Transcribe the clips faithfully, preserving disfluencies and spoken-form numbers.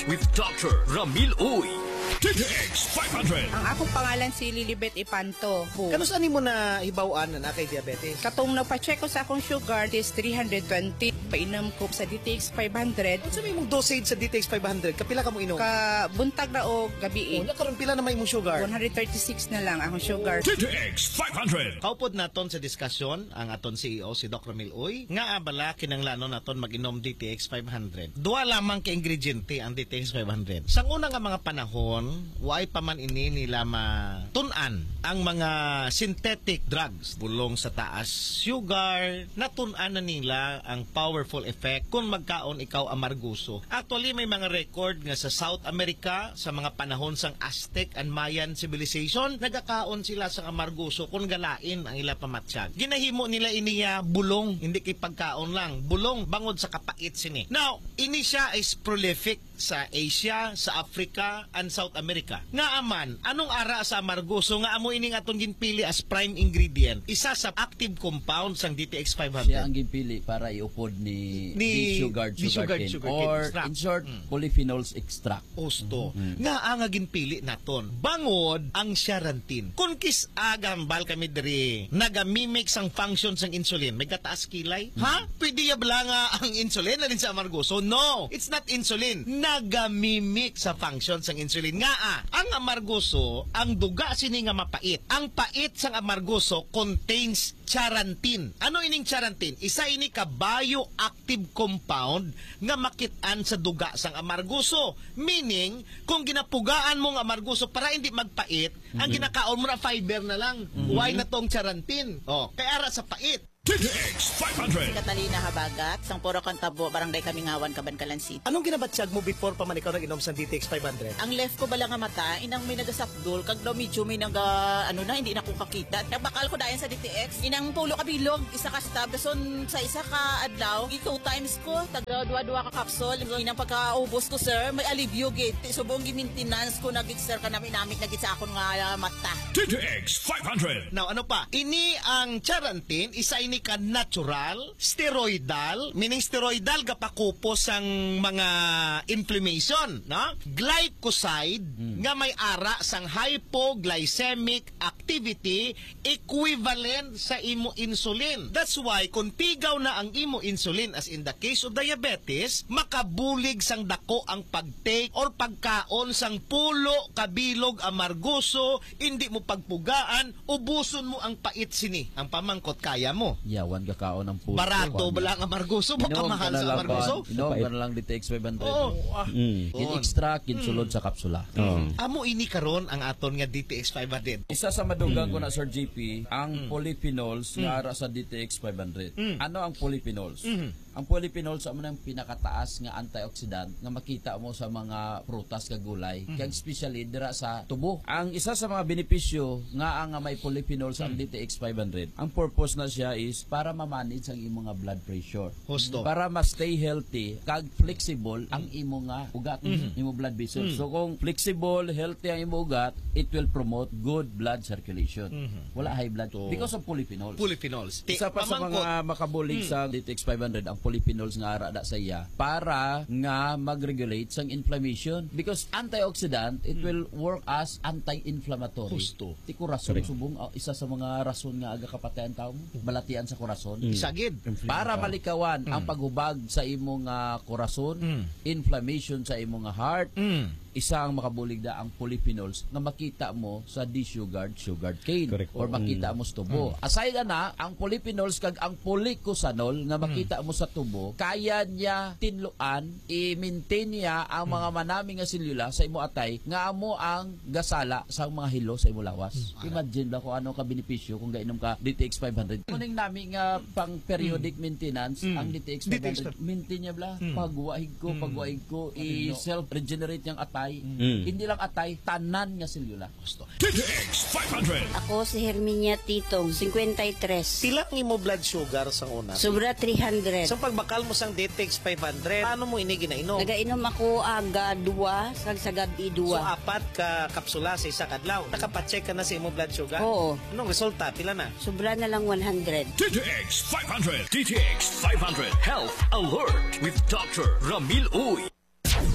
with Doctor Ramil Uy. D T X five hundred. Ang akong pangalan si Lilibet Ipanto. Kano saan mo na hibawaan na nakay diabetes? Katong nagpa-check ko sa akong sugar is three hundred twenty. Painom ko sa D T X five hundred. Ano sabi mong dosage sa D T X five hundred? Kapila ka mo inom? Ka buntag na o gabi. Oh, nakaroon pila na may mong sugar? one thirty-six na lang akong sugar. D T X five hundred. Kaupod naton sa diskusyon ang aton C E O si Doc Ramil Uy nga abala kinanglanon naton mag-inom D T X five hundred. Duwa lamang ka ingrediente ang D T X five hundred. Sa una nga mga panahon, waay pa man ini nila matun-an ang mga synthetic drugs. Bulong sa taas sugar, natun-an na nila ang powerful effect kung magkaon ikaw amarguso. Actually, may mga record nga sa South America sa mga panahon sang Aztec and Mayan civilization, nagakaon sila sa amarguso kung galain ang ila pamatsyag. Ginahimo nila iniya bulong, hindi kay pagkaon lang. Bulong bangod sa kapait sini. Now, ini siya is prolific sa Asia, sa Africa, and South America. Nga aman, anong ara sa amarguso nga amo ini nga atong ginpili as prime ingredient? Isa sa active compound sang D T X five hundred. Siya ang ginpili para iupod ni, Ni- sugar ni sugar- sugar, sugar cane. cane Or extract. in short, Mm. polyphenols extract. Osto. Mm. Nga ang nga ginpili naton. Bangod ang Charantin. Kung kis agambal kami diri, nagamimik sang function sang insulin, may kataas kilay? Mm. Ha? Pwede yabla nga ang insulin na rin sa amarguso? No! It's not insulin. Nagamimik sa function sang insulin. Nga ah, ang amarguso, ang duga sini nga mapait. Ang pait sang amarguso contains charantin. Ano ining charantin? Isa ini ka bioactive compound nga makitaan sa duga sang amarguso. Meaning, kung ginapugaan mong amarguso para hindi magpait, mm-hmm. ang ginakaon mo na fiber na lang. Mm-hmm. Why na tong charantin? Oh, kaya ara sa pait. D T X five hundred. Catalina Habagat, sang Puro Kantabo, Barangay Kamingawan, Cabancalan City. Anong ginabatsyag mo before pa man ikaw nag-inom sa D T X five hundred? Ang left ko bala nga mata, inang may nagasapdol, kag daw medyo may naga, ano na, hindi na ko kakita. Nagbakal ko dayan sa D T X, inang tulo ka bilog, isa ka stab, dason sa isa ka adlaw, two times ko, taga dua-dua ka kapsol, inang pagkaubos ko sir, may alivio gate, subong gi-maintenance ko, nagig sir ka namin namit nagit sa akon nga uh, mata. D T X five hundred. Now, ano pa? Ini ang charantin, isa ini ka natural, steroidal, meaning steroidal kapakupos ang mga inflammation, no? Glycoside, mm. nga may ara sang hypoglycemic activity equivalent sa imo insulin. That's why, kung tigaw na ang imo insulin, as in the case of diabetes, makabulig sang dako ang pagtake or pagkaon sang pulo, kabilog, amarguso, hindi mo pagpugaan, ubuson mo ang pait sini. Ang pamangkot kaya mo. Yawan kakaon ng puso. Barato ba lang amarguso? Baka mahal sa amarguso? Inom ka na lang D T X five hundred. Oo. Ah. Mm. In-extract, kinsulod mm. sa kapsula. Mm. Amo ini karon ang aton nga D T X five hundred. Isa sa madugang mm. ko na Sir J P, ang mm. polyphenols mm. nga ara sa D T X five hundred. Mm. Ano ang polyphenols? Mm. Ang polyphenols amo nang pinakataas nga antioxidant nga makita mo sa mga prutas kag gulay, mm. kag especially dira sa tubo. Ang isa sa mga benepisyo nga ang may polyphenols mm. ang D T X five hundred. Ang purpose na siya is para ma-manage ang imong nga blood pressure. Husto. Para ma-stay healthy kag flexible ang imo nga ugat, mm-hmm. imo blood vessels. Mm. So kung flexible, healthy ang imo ugat, it will promote good blood circulation. Mm-hmm. Wala high blood so, because of polyphenols. Polyphenols. Isa pa sa mga makabulig mm. sa D T X five hundred ang polyphenols nga ara da sa iya para nga mag-regulate sang inflammation because antioxidant it mm. will work as anti-inflammatory. Husto. Ti kurason subong uh, isa sa mga rason nga aga kapatayan tao mo, balatian sa kurason. Mm. Isagid. Para malikawan mm. ang paghubag sa imong uh, kurason, mm. inflammation sa imong heart, mm. isa ang makabulig da ang polyphenols na makita mo sa desugared sugar cane. Correct. Or makita mm. mo sa tubo. Mm. Aside na, ang polyphenols kag ang polycosanol na makita mm. mo sa tubo, kaya niya tinluan, i-maintain niya ang mga mm. manaming nga selula sa imo atay nga amo ang gasala sa mga hilo sa imo lawas. Mm. Imagine ba kung ano ka benepisyo kung gainom ka D T X five hundred. Kuning nami nga pang periodic mm. maintenance mm. ang D T X five hundred. Maintain niya bla, mm. pagwaig ko, mm. pagwaig ko, i-self-regenerate yung atay. Mm. Hindi lang atay, tanan nga selula. D T X five hundred. Ako si Herminia Titong, fifty-three. Sila ang imo blood sugar sa una? Sobra three hundred. So pagbakal mo sang D T X five hundred, paano mo ini ginainom? Nagainom ako aga dua, sag sa gabi So dua. apat ka kapsula sa isa kadlaw. Nakapacheck ka na sa imo blood sugar? Oo. Anong resulta? Pila na? Sobra na lang one hundred. D T X five hundred. D T X five hundred. Health Alert with Doctor Ramil Uy.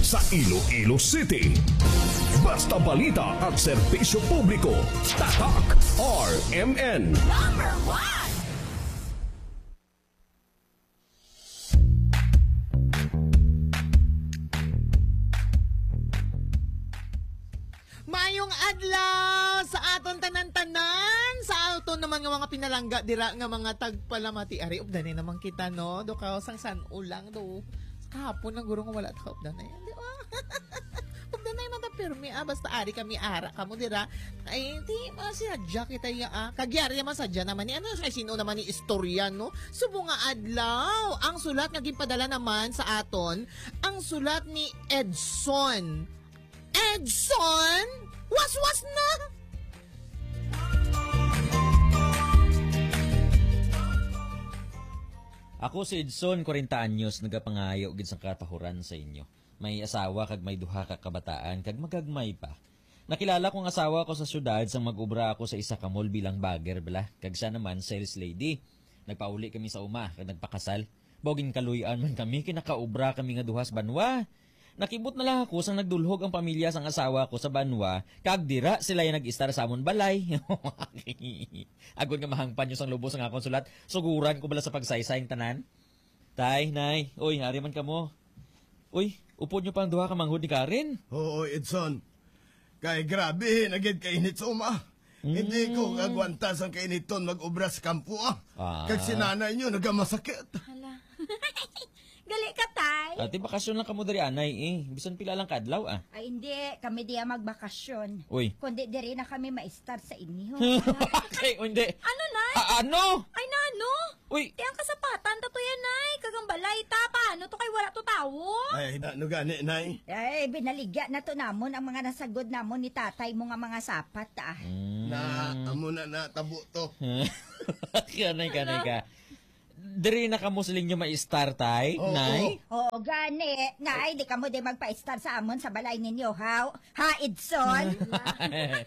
sa Iloilo City. Basta balita at serbisyo publiko. Tatak R M N. Number one. Mayong adlaw sa aton tanan-tanan sa aton naman nga mga pinalangga dira nga mga tagpalamati ari ubdanay naman kita no do ka sang san ulang do kahapon na guro nga wala ta ubdanay di ba ubdanay man ta pirmi ah basta ari kami ara kamo dira ay di masadya kita ya ah kagyari man sadya naman ni ano ay sino naman ni istorya no subo nga adlaw ang sulat nga ginpadala naman sa aton ang sulat ni Edson Edson? Was-was na! Ako si Edson, forty anyos, nagapangayo gid sa katahuran sa inyo. May asawa kag may duha ka kabataan kag magagmay pa. Nakilala kong asawa ko sa syudad sang mag-ubra ako sa isa ka mall bilang bagger bala, kag siya naman sales lady. Nagpauli kami sa uma kag nagpakasal. Boging kaluyan man kami kinakaubra kami nga duha sa banwa. Nakibot na lang ako sang nagdulhog ang pamilya sang asawa ko sa banwa, kag dira sila yung nag-istar sa amon balay. Agon nga mahangpan nyo sang lubos ang akong sulat, suguran ko bala sa pagsaysayang tanan. Tay, nay, oy, hari man kamo. Uy, upod nyo pang duha ka manghud ni Karen. Oo, Edson. Kay grabe, nagid kainit sa uma. Mm. Hindi ko kagwantas ang kainiton mag-ubra sa kampo ah. ah. Kag sinanay nyo, nagamasakit. Hala. Gali ka, tay. Ate, bakasyon lang kamo dari anay eh. Bisan pila lang kadlaw ah. Ay, hindi. Kami diya magbakasyon. Uy. Kundi diri na kami ma-start sa inyo. Okay, hindi. Ano, nay? Ah, ano? Ay, na ano? Uy. Tiyang kasapatan, tato yan, nay. Kagang balay, ta. Paano to kay wala to tawo? Ay, na, no gani, nay. Ay, binaligya na to namon ang mga nasagod namon ni tatay mo nga mga sapat, ah. Mm. Na, amo na na, tabo to. Kanay, kanay ka. Diri na kamo siling nyo ma-star tay, oh, nay? Oo, oh, gani. Nay, di ka mo di magpa-star sa amon sa balay ninyo, ha? Ha, Edson?